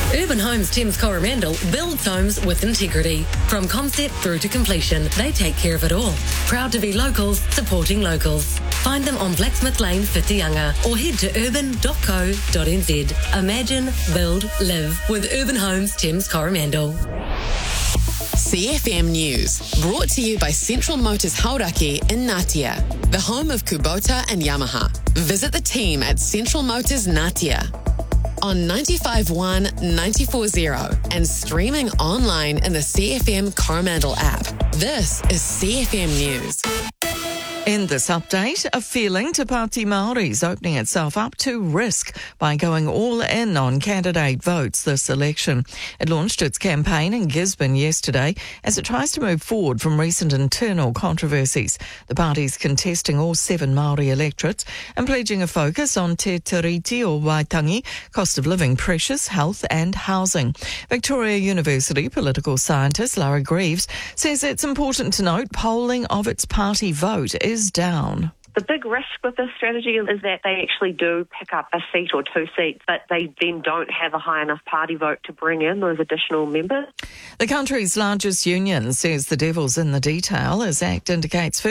Urban Homes Thames Coromandel builds homes with integrity. From concept through to completion, they take care of it all. Proud to be locals, supporting locals. Find them on Blacksmith Lane, Whitianga, or head to urban.co.nz. Imagine, build, live with Urban Homes Thames Coromandel. CFM News, brought to you by Central Motors Hauraki in Ngatea, the home of Kubota and Yamaha. Visit the team at Central Motors Ngatea on 95.1, 94.0 and streaming online in the CFM Coromandel app. This is CFM News. In this update, a feeling Te Pāti Māori's opening itself up to risk by going all in on candidate votes this election. It launched its campaign in Gisborne yesterday as it tries to move forward from recent internal controversies. The party's contesting all 7 Māori electorates and pledging a focus on te tiriti o Waitangi, cost of living pressures, health and housing. Victoria University political scientist Lara Greaves says it's important to note polling of its party vote is down. The big risk with this strategy is that they actually do pick up a seat or 2 seats, but they then don't have a high enough party vote to bring in those additional members. The country's largest union says the devil's in the detail as ACT indicates